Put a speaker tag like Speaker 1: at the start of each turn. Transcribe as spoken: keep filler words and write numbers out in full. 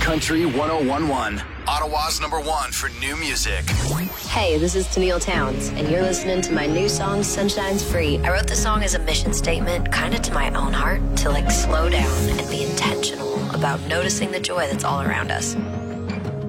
Speaker 1: Country one oh one one. Ottawa's number one for new music.
Speaker 2: Hey, this is Tennille Towns, and you're listening to my new song, Sunshine's Free. I wrote this song as a mission statement, kind of to my own heart, to like slow down and be intentional about noticing the joy that's all around us.